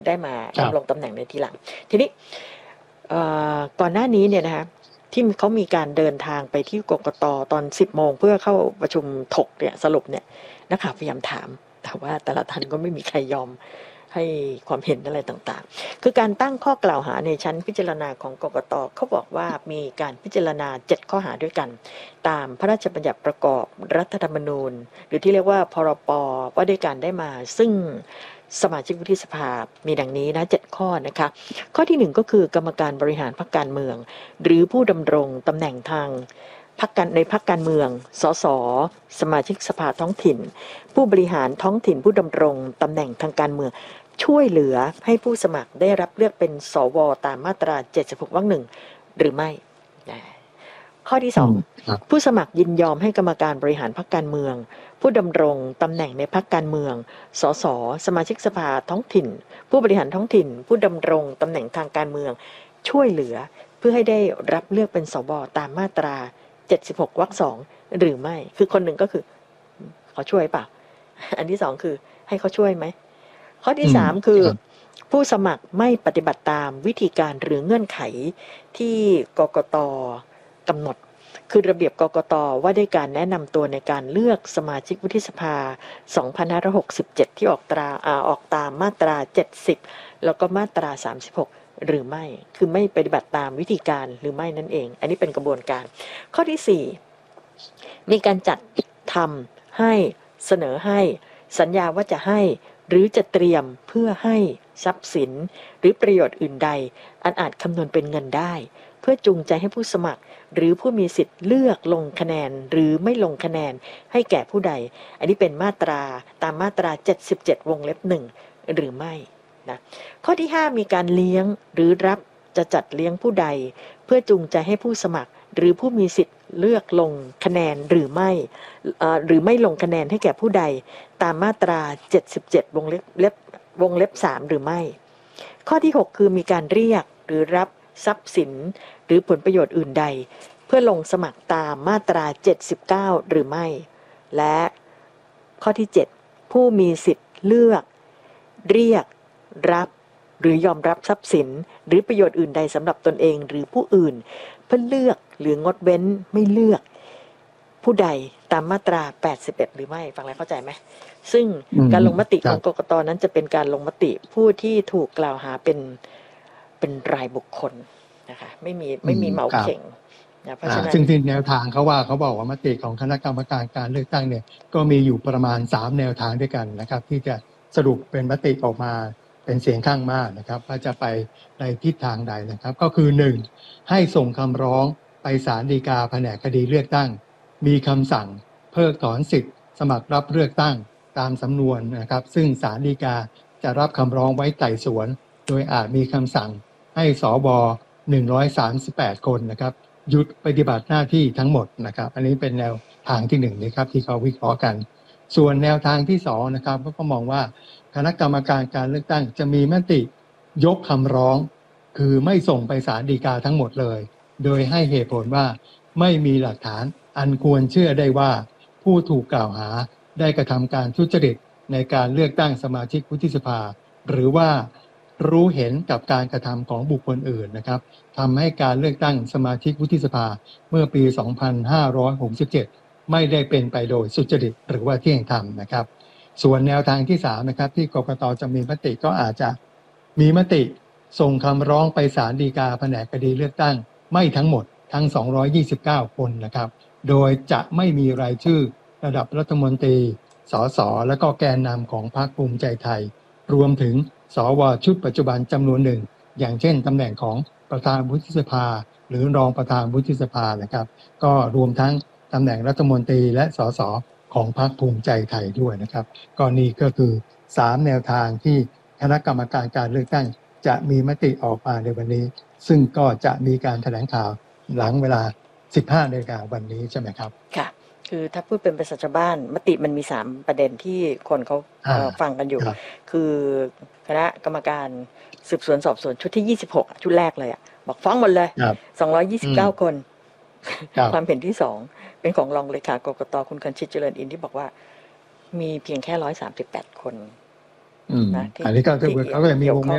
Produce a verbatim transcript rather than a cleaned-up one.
ได้มาครัดำบรงตำแหน่งในทีหลัง ทีนี้เอ่อก่อนหน้านี้เนี่ยนะคะที่เขามีการเดินทางไปที่กกตตอน สิบโมงเพื่อเข้าประชุมถกเนี่ยสรุปเนี่ยนักข่าวพยายามถาม แต่ว่าแต่ละท่านก็ไม่มีใครยอมให้ความเห็นอะไรต่างๆ คือการตั้งข้อกล่าวหาในชั้นพิจารณาของกกตเขาบอกว่ามีการพิจารณาเจ็ดข้อหาด้วยกัน ตามพระราชบัญญัติประกอบรัฐธรรมนูญ หรือที่เรียกว่าพรปว่าด้วยการได้มาซึ่งสมาชิกวุฒิสภามีดังนี้นะเจ็ดข้อนะคะข้อที่หนึ่งก็คือกรรมการบริหารพรรคการเมือง หรือผู้ดำรงตำแหน่งทางพรรคการในพรรคการเมืองสสสมาชิกสภาท้องถิ่น ผู้บริหารท้องถิ่นผู้ดำรงตำแหน่งทางการเมืองช่วยเหลือให้ผู้สมัครได้รับเลือกเป็นสวตามมาตราเจ็ดสิบหกวรรคหนึ่งหรือไม่ข้อที่สองผู้สมัครยินยอมให้กรรมการบริหารพรรคการเมืองผู้ดำรงตำแหน่งในพรรคการเมืองสสสมาชิกสภาท้องถิ่น ผู้บริหารท้องถิ่น ผู้ดำรงตำแหน่งทางการเมืองช่วยเหลือเพื่อให้ได้รับเลือกเป็นสวตามมาตราเจ็ดสิบหกวรรคสองหรือไม่คือคนหนึ่งก็คือเขาช่วยเปล่าอันที่สองคือให้เขาช่วยไหมข้อที่สามคือผู้สมัครไม่ปฏิบัติตามวิธีการหรือเงื่อนไขที่กกตกำหนดคือระเบียบกกตว่าด้วยการแนะนำตัวในการเลือกสมาชิกวุฒิสภา สองพันห้าร้อยหกสิบเจ็ด ที่ออกตราอ่าออกตามมาตรา เจ็ดสิบ แล้วก็มาตรา สามสิบหก หรือไม่คือไม่ปฏิบัติตามวิธีการหรือไม่นั่นเองอันนี้เป็นกระบวนการข้อที่สี่มีการจัดทำให้เสนอให้สัญญาว่าจะให้หรือจะเตรียมเพื่อให้ทรัพย์สินหรือประโยชน์อื่นใดอันอาจคำนวณเป็นเงินได้เพื่อจูงใจให้ผู้สมัครหรือผู้มีสิทธิ์เลือกลงคะแนนหรือไม่ลงคะแนนให้แก่ผู้ใดอันนี้เป็นมาตราตามมาตราเจ็ดสิบเจ็ดวงเล็บหนึ่งหรือไม่นะข้อที่ห้ามีการเลี้ยงหรือรับจะจัดเลี้ยงผู้ใดเพื่อจูงใจให้ผู้สมัครหรือผู้มีสิทธิ์เลือกลงคะแนนหรือไม่หรือไม่ลงคะแนนให้แก่ผู้ใดตามมาตราเจ็ดสิบเจ็ดวงเล็บเล็บวงเล็บสามหรือไม่ข้อที่หกคือมีการเรียกหรือรับทรัพย์สินหรือผลประโยชน์อื่นใดเพื่อลงสมัครตามมาตราเจ็ดสิบเก้าหรือไม่และข้อที่เจ็ดผู้มีสิทธิ์เลือกเรียกรับหรือยอมรับทรัพย์สินหรือประโยชน์อื่นใดสำหรับตนเองหรือผู้อื่นเพื่อเลือกหรืองดเว้นไม่เลือกผู้ใดตามมาตราแปดสิบเอ็ดหรือไม่ฟังแล้วเข้าใจไหมซึ่งการลงมติของกกตนั้นจะเป็นการลงมติผู้ที่ถูกกล่าวหาเป็นเป็นรายบุคคลนะคะไม่มีไม่มีเหมาเข่งนะเพราะฉะนั้นซึ่งที่แนวทางเขาว่าเขาบอกว่ามติของคณะกรรมการการเลือกตั้งเนี่ยก็มีอยู่ประมาณสามแนวทางด้วยกันนะครับที่จะสรุปเป็นมติออกมาเป็นเสียงข้างมากนะครับว่าจะไปในทิศทางใดนะครับก็คือหนึ่งให้ส่งคำร้องไปศาลฎีกาแผนกคดีเลือกตั้งมีคำสั่งเพิกถอนสิทธิ์สมัครรับเลือกตั้งตามสำนวนนะครับซึ่งศาลฎีกาจะรับคำร้องไว้ไต่สวนโดยอาจมีคำสั่งให้สวหนึ่งร้อยสามสิบแปดคนนะครับหยุดปฏิบัติหน้าที่ทั้งหมดนะครับอันนี้เป็นแนวทางที่หนึ่งนะครับที่เขาวิเคราะห์กันส่วนแนวทางที่สองนะครับก็มองว่าคณะกรรมการการเลือกตั้งจะมีมติยกคำร้องคือไม่ส่งไปศาลฎีกาทั้งหมดเลยโดยให้เหตุผลว่าไม่มีหลักฐานอันควรเชื่อได้ว่าผู้ถูกกล่าวหาได้กระทำการทุจริตในการเลือกตั้งสมาชิกวุฒิสภาหรือว่ารู้เห็นกับการกระทำของบุคคลอื่นนะครับทำให้การเลือกตั้งสมาชิกวุฒิสภาเมื่อปี สองพันห้าร้อยหกสิบเจ็ด ไม่ได้เป็นไปโดยสุจริตหรือว่าเที่ยงธรรมนะครับส่วนแนวทางที่สามนะครับที่กกตจะมีมติก็อาจจะมีมติส่งคำร้องไปศาลฎีกาแผนกคดีเลือกตั้งไม่ทั้งหมดทั้งสองร้อยยี่สิบเก้าคนนะครับโดยจะไม่มีรายชื่อระดับรัฐมนตรีสสและก็แกนนำของพรรคภูมิใจไทยรวมถึงสวชุดปัจจุบันจำนวนหนึ่งอย่างเช่นตำแหน่งของประธานวุฒิสภาหรือรองประธานวุฒิสภานะครับก็รวมทั้งตำแหน่งรัฐมนตรีและสสของพรรคภูมิใจไทยด้วยนะครับก็นี่ก็คือสามแนวทางที่คณะกรรมการการเลือกตั้งจะมีมติออกมาในวันนี้ซึ่งก็จะมีการแถลงข่าวหลังเวลา สิบห้านาฬิกาวันนี้ใช่ไหมครับค่ะคือถ้าพูดเป็นภาษาชาวบ้านมติมันมีสามประเด็นที่คนเขาฟังกันอยู่คือคณะกรรมการสืบสวนสอบสวนชุดที่ยี่สิบหกชุดแรกเลยอ่ะบอกฟ้องหมดเลยสองร้อยยี่สิบเก้าคนความเห็นที่สองเป็นของรองเลขากกตคุณคันชิตเจริญอินที่บอกว่ามีเพียงแค่หนึ่งร้อยสามสิบแปดคนนะอันนี้ก็คือเขาก็จะมีวงเล็บ